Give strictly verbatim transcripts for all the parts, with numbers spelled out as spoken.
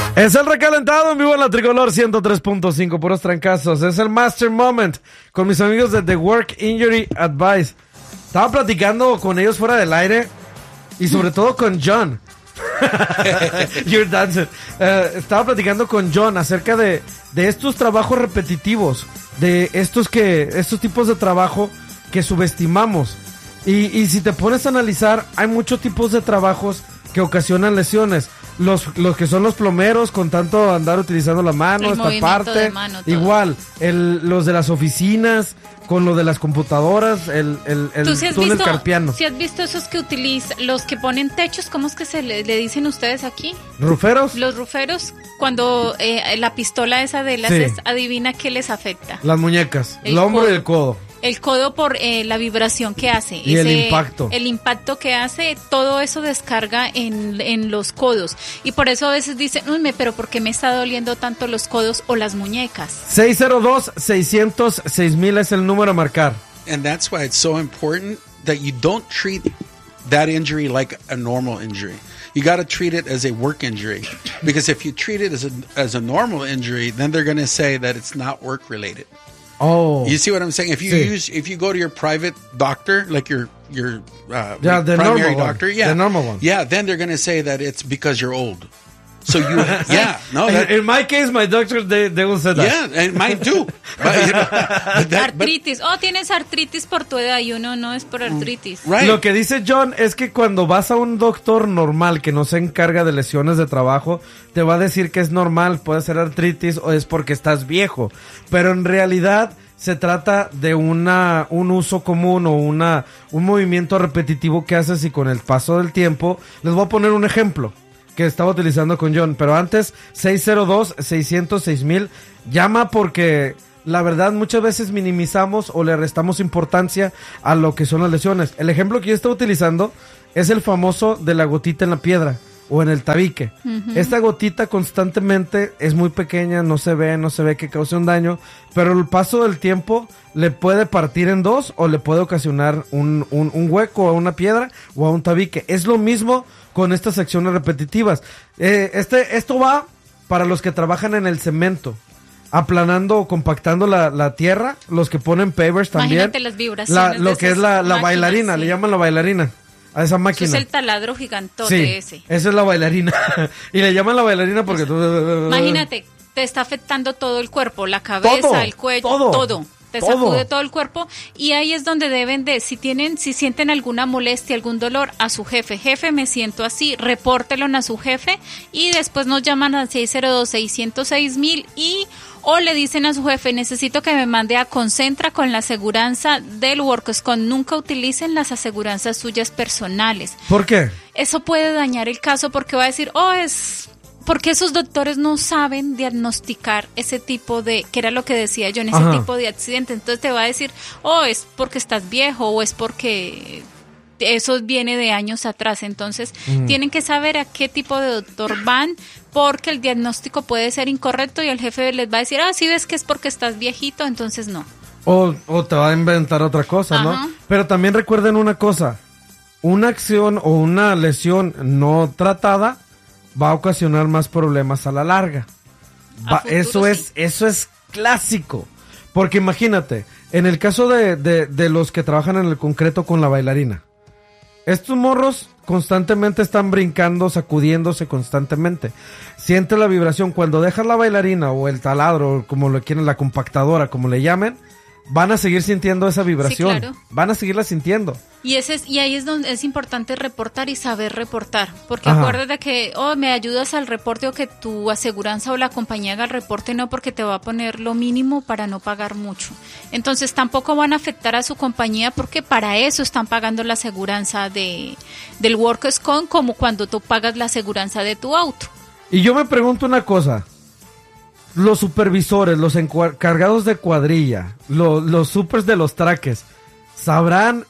Es el recalentado en vivo en la Tricolor ciento tres punto cinco, puros trancazos. Es el Master Moment con mis amigos de The Work Injury Advice. Estaba platicando con ellos fuera del aire y sobre todo con John. You're dancing. Uh, estaba platicando con John acerca de, de estos trabajos repetitivos, de estos que estos tipos de trabajo que subestimamos. Y, y si te pones a analizar, hay muchos tipos de trabajos que ocasionan lesiones. Los, los que son los plomeros, con tanto andar utilizando la mano, el esta parte. de mano, igual, el, los de las oficinas, con lo de las computadoras, el, el, el ¿Tú sí has túnel visto, carpiano. ¿sí has visto esos que utilizan, los que ponen techos? ¿Cómo es que se le, le dicen ustedes aquí? ¿Ruferos? Los ruferos, cuando eh, la pistola esa de las, Sí. es, adivina qué les afecta. Las muñecas, el, El hombro codo. y el codo. El codo por eh, la vibración que hace. Y el impacto. El impacto que hace, todo eso descarga en, en los codos. Y por eso a veces dicen, uy, me, pero ¿por qué me está doliendo tanto los codos o las muñecas? seis cero dos, seis cero seis mil es el número a marcar. And that's why it's so important that you don't treat that injury like a normal injury. You got to treat it as a work injury. Because if you treat it as a, as a normal injury, then they're going to say that it's not work related. Oh. You see what I'm saying? If you Sí. use, if you go to your private doctor, like your your uh, Yeah, the primary normal doctor, one. yeah, The normal one. yeah, then they're going to say that it's because you're old. So you, yeah, no, that, in, in my case, my doctor, they, they will say that. yeah, and mine too. But, you know, but that- but- Artritis. Oh, tienes artritis por tu edad y uno no es por artritis. right. Lo que dice John es que cuando vas a un doctor normal que no se encarga de lesiones de trabajo, te va a decir que es normal, puede ser artritis o es porque estás viejo. Pero en realidad se trata de una un uso común o una un movimiento repetitivo que haces y con el paso del tiempo. Les voy a poner un ejemplo que estaba utilizando con John, pero antes seis cero dos, seis cero seis mil, llama porque la verdad muchas veces minimizamos o le restamos importancia a lo que son las lesiones. El ejemplo que yo estaba utilizando es el famoso de la gotita en la piedra o en el tabique. Uh-huh. Esta gotita constantemente es muy pequeña, no se ve, no se ve que cause un daño, pero el paso del tiempo le puede partir en dos o le puede ocasionar un, un, un hueco a una piedra o a un tabique. Es lo mismo con estas acciones repetitivas. Eh, este, esto va para los que trabajan en el cemento, aplanando o compactando la, la tierra, los que ponen pavers también. Imagínate las vibraciones La, lo de que es esas la, la máquinas, bailarina, sí. le llaman la bailarina a esa máquina. Eso es el taladro gigantote Sí, ese. esa es la bailarina. Y le llaman la bailarina porque... Imagínate, te está afectando todo el cuerpo, la cabeza, Todo, el cuello, todo, todo. Te todo. sacude todo el cuerpo y ahí es donde deben de, si tienen, si sienten alguna molestia, algún dolor, a su jefe. Jefe, me siento así, repórtelo a su jefe y después nos llaman al seis cero dos, seis cero seis mil y o le dicen a su jefe, necesito que me mande a Concentra con la aseguranza del WorkScon. Nunca utilicen las aseguranzas suyas personales. ¿Por qué? Eso puede dañar el caso porque va a decir, oh, es... Porque esos doctores no saben diagnosticar ese tipo de, que era lo que decía yo, en ese Ajá. tipo de accidente. Entonces te va a decir, oh, es porque estás viejo o es porque eso viene de años atrás. Entonces Mm. tienen que saber a qué tipo de doctor van porque el diagnóstico puede ser incorrecto y el jefe les va a decir, ah, sí ves que es porque estás viejito, entonces no. O, o te va a inventar otra cosa, Ajá. ¿no? Pero también recuerden una cosa. Una acción o una lesión no tratada va a ocasionar más problemas a la larga. A Va- futuro, eso sí. es, eso es clásico. Porque imagínate, en el caso de, de, de los que trabajan en el concreto con la bailarina, estos morros constantemente están brincando, sacudiéndose constantemente. Siente la vibración. Cuando dejas la bailarina o el taladro, como lo quieren, la compactadora, como le llamen, van a seguir sintiendo esa vibración. claro. Van a seguirla sintiendo. Y ese es, y ahí es donde es importante reportar y saber reportar, porque Ajá. acuérdate que, oh, me ayudas al reporte o que tu aseguranza o la compañía haga el reporte, no, porque te va a poner lo mínimo para no pagar mucho. Entonces tampoco van a afectar a su compañía porque para eso están pagando la aseguranza de del WorkScon, como cuando tú pagas la aseguranza de tu auto. Y yo me pregunto una cosa. Los supervisores, los encargados de cuadrilla, lo- los supers de los traques, ¿sabrán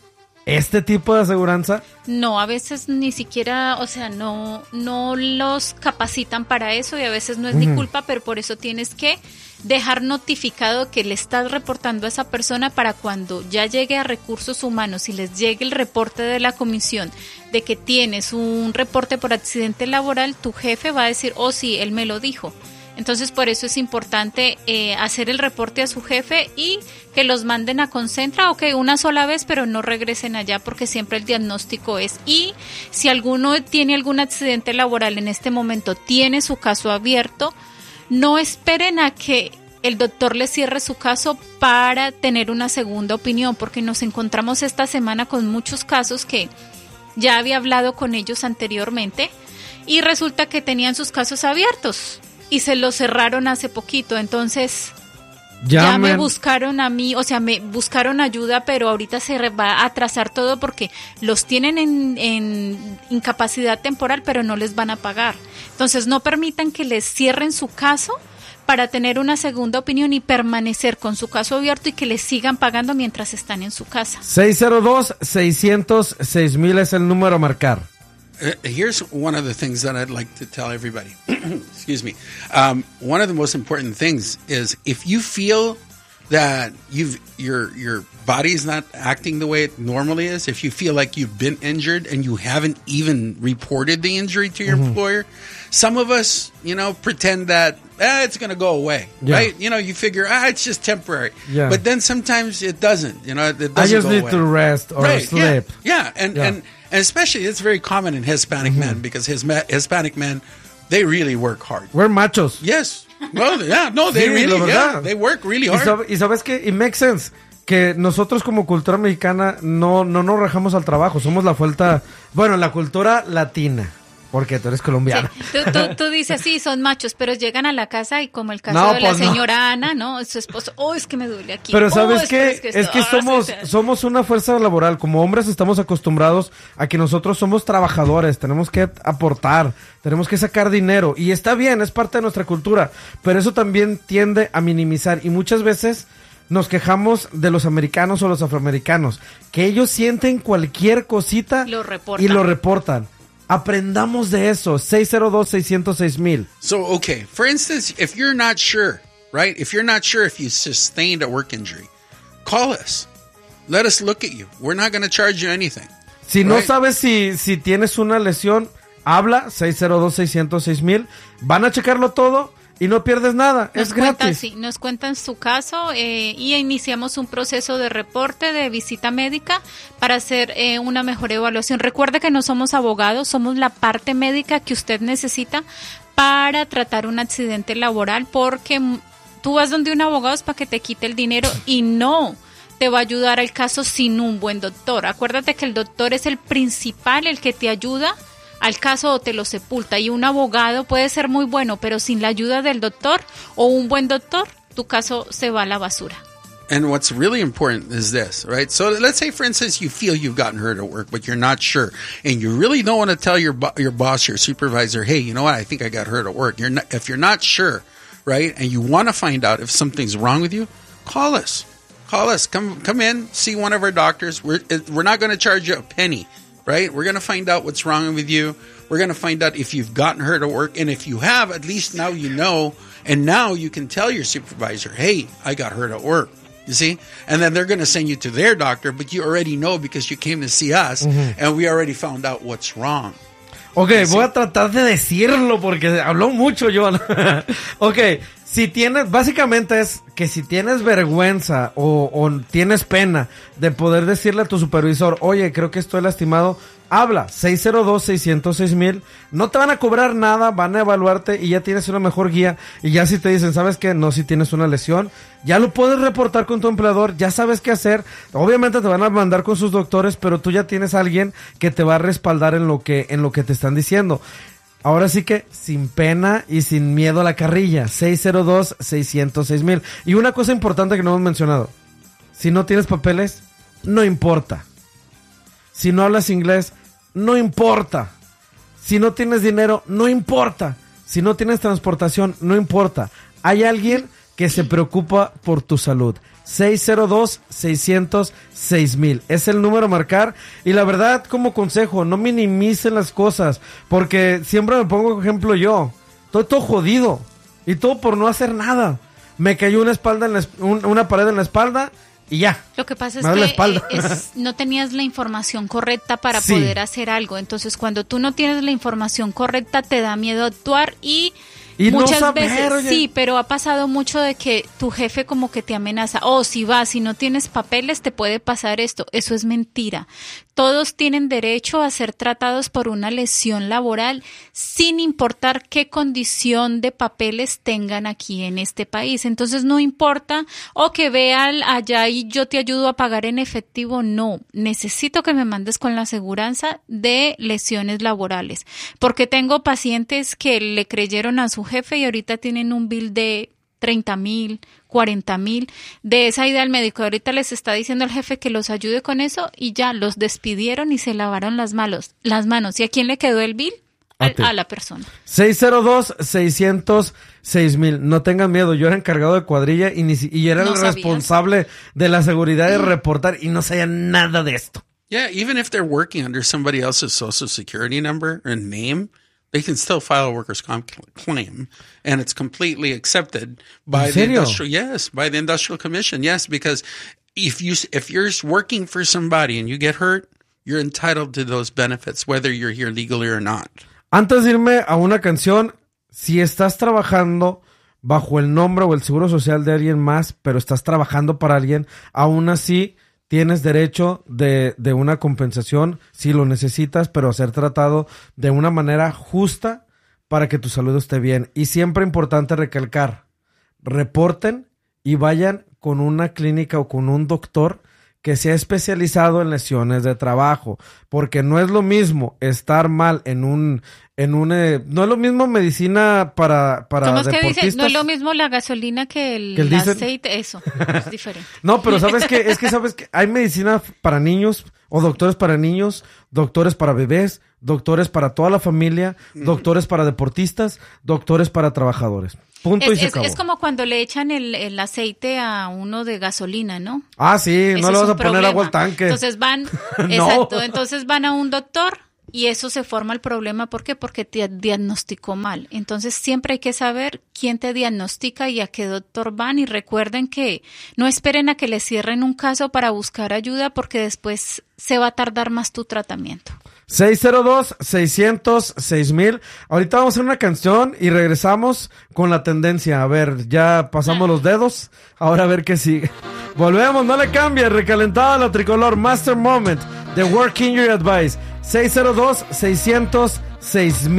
este tipo de aseguranza? No, a veces ni siquiera, o sea, no, no los capacitan para eso y a veces no es uh-huh. ni culpa, pero por eso tienes que dejar notificado que le estás reportando a esa persona para cuando ya llegue a recursos humanos y les llegue el reporte de la comisión de que tienes un reporte por accidente laboral, tu jefe va a decir, oh sí, él me lo dijo. Entonces por eso es importante eh, hacer el reporte a su jefe y que los manden a Concentra o que una sola vez pero no regresen allá porque siempre el diagnóstico es. Y si alguno tiene algún accidente laboral en este momento, tiene su caso abierto, no esperen a que el doctor le cierre su caso para tener una segunda opinión, porque nos encontramos esta semana con muchos casos que ya había hablado con ellos anteriormente y resulta que tenían sus casos abiertos y se los cerraron hace poquito, entonces ya, ya me buscaron a mí, o sea, me buscaron ayuda, pero ahorita se va a atrasar todo porque los tienen en, en incapacidad temporal, pero no les van a pagar. Entonces no permitan que les cierren su caso para tener una segunda opinión y permanecer con su caso abierto y que les sigan pagando mientras están en su casa. seis cero dos, seis cero seis mil es el número a marcar. Uh, here's one of the things that I'd like to tell everybody. Excuse me. Um, one of the most important things is if you feel that you've your your body's not acting the way it normally is, if you feel like you've been injured and you haven't even reported the injury to your mm-hmm. employer, some of us, you know, pretend that ah, it's going to go away, yeah. right? You know, you figure ah, it's just temporary, yeah. but then sometimes it doesn't. You know, it doesn't. I just go need away. to rest or right, sleep. Yeah, yeah. and yeah. and. And especially, it's very common in Hispanic mm-hmm. men because his Hispanic men, they really work hard. We're machos. Yes. Well, yeah, no, they sí, really, yeah, they work really hard. Y, sab- y sabes que, it makes sense, que nosotros como cultura mexicana no, no nos rajamos al trabajo, somos la vuelta, bueno, la cultura latina. Porque tú eres colombiano. Sí. Tú, tú, tú dices, sí, son machos, pero llegan a la casa y como el caso no, de pues la señora no. Ana, ¿no? Su esposo, oh, es que me duele aquí. Pero ¿sabes oh, qué? Es que, es que somos, sí, sí. somos una fuerza laboral. Como hombres estamos acostumbrados a que nosotros somos trabajadores. Tenemos que aportar, tenemos que sacar dinero. Y está bien, es parte de nuestra cultura. Pero eso también tiende a minimizar. Y muchas veces nos quejamos de los americanos o los afroamericanos. Que ellos sienten cualquier cosita lo reportan. y lo reportan. Aprendamos de eso. seis cero dos, seis cero seis mil. So, okay, for instance, if you're not sure, right? If you're not sure if you sustained a work injury, call us. Let us look at you. We're not going to charge you anything. Si no right? sabes si, si tienes una lesión, habla seis cero dos, seis cero seis mil. Van a checarlo todo y no pierdes nada. Nos es cuentan, gratis. Sí, nos cuentan su caso eh, y iniciamos un proceso de reporte, de visita médica para hacer eh, una mejor evaluación. Recuerde que no somos abogados, somos la parte médica que usted necesita para tratar un accidente laboral, porque tú vas donde un abogado es para que te quite el dinero y no te va a ayudar al caso sin un buen doctor. Acuérdate que el doctor es el principal, el que te ayuda al caso o te lo sepulta, y un abogado puede ser muy bueno, pero sin la ayuda del doctor o un buen doctor, tu caso se va a la basura. And what's really important is this, right? So let's say, for instance, you feel you've gotten hurt at work, but you're not sure, and you really don't want to tell your bo- your boss, your supervisor, hey, you know what, I think I got hurt at work. You're not, if you're not sure, right, and you want to find out if something's wrong with you, call us. Call us. Come come in, see one of our doctors. We're we're not going to charge you a penny. Right? We're going to find out what's wrong with you. We're going to find out if you've gotten hurt at work. And if you have, at least now you know. And now you can tell your supervisor, hey, I got hurt at work. You see? And then they're going to send you to their doctor, but you already know because you came to see us, mm-hmm. and we already found out what's wrong. Ok, voy a tratar de decirlo porque habló mucho, Joan. Ok, si tienes, básicamente es que si tienes vergüenza o, o tienes pena de poder decirle a tu supervisor, oye, creo que estoy lastimado, habla, seis cero dos, seis cero seis mil, no te van a cobrar nada, van a evaluarte y ya tienes una mejor guía, y ya si te dicen, ¿sabes qué? No, si tienes una lesión, ya lo puedes reportar con tu empleador, ya sabes qué hacer, obviamente te van a mandar con sus doctores, pero tú ya tienes a alguien que te va a respaldar en lo que, en lo que te están diciendo. Ahora sí que sin pena y sin miedo a la carrilla, seis cero dos, seis cero seis mil. Y una cosa importante que no hemos mencionado, si no tienes papeles, no importa. Si no hablas inglés, no importa. Si no tienes dinero, no importa. Si no tienes transportación, no importa. Hay alguien que se preocupa por tu salud. seis cero dos, seis cero seis mil es el número a marcar. Y la verdad, como consejo, no minimicen las cosas, porque siempre me pongo ejemplo yo. Estoy todo jodido y todo por no hacer nada. Me cayó una espalda en la, un, una pared en la espalda y ya. Lo que pasa es que es, no tenías la información correcta para sí. poder hacer algo. Entonces, cuando tú no tienes la información correcta, te da miedo actuar y... Y muchas no saber, veces, oye. Sí, pero ha pasado mucho de que tu jefe como que te amenaza. Oh, si vas, si no tienes papeles, te puede pasar esto. Eso es mentira. Todos tienen derecho a ser tratados por una lesión laboral sin importar qué condición de papeles tengan aquí en este país. Entonces no importa, o oh, que vean allá y yo te ayudo a pagar en efectivo. No, necesito que me mandes con la aseguranza de lesiones laborales. Porque tengo pacientes que le creyeron a su jefe y ahorita tienen un bill de treinta mil, cuarenta mil, de esa idea al médico. Ahorita les está diciendo el jefe que los ayude con eso y ya los despidieron y se lavaron las manos. Las manos. ¿Y a quién le quedó el bill? A, a la persona. seis cero dos, seis cero seis mil. No tengan miedo. Yo era encargado de cuadrilla y, ni, y era no el sabías. responsable de la seguridad de reportar y no sabía nada de esto. Yeah, even if they're working under somebody else's social security number and name, they can still file a workers' comp claim, and it's completely accepted by the industrial. Yes, by the industrial commission. Yes, because if you if you're working for somebody and you get hurt, you're entitled to those benefits, whether you're here legally or not. Antes de irme a una canción, si estás trabajando bajo el nombre o el seguro social de alguien más, pero estás trabajando para alguien, aún así tienes derecho de, de una compensación si lo necesitas, pero ser tratado de una manera justa para que tu salud esté bien. Y siempre importante recalcar, reporten y vayan con una clínica o con un doctor que sea especializado en lesiones de trabajo, porque no es lo mismo estar mal en un en un eh, no es lo mismo medicina para para ¿Cómo es que deportistas. Dices? No es lo mismo la gasolina que el, ¿Que el aceite, eso es diferente. No, pero sabes que es que sabes que hay medicina para niños o doctores para niños, doctores para bebés, doctores para toda la familia, doctores para deportistas, doctores para trabajadores. Punto es, y se es, acabó. Es como cuando le echan el, el aceite a uno de gasolina, ¿no? Ah, sí, Eso no le vas a problema. poner agua al tanque. Entonces van, no. exacto, entonces van a un doctor y eso se forma el problema. ¿Por qué? Porque te diagnosticó mal. Entonces siempre hay que saber quién te diagnostica y a qué doctor van. Y recuerden que no esperen a que les cierren un caso para buscar ayuda, porque después se va a tardar más tu tratamiento. seis cero dos, seis cero seis mil. Ahorita vamos a hacer una canción y regresamos con la tendencia. A ver, ya pasamos los dedos. Ahora a ver qué sigue. Volvemos, no le cambie. Recalentada la tricolor. Master Moment de Work Injury Advice. seis cero dos, seis cero seis mil.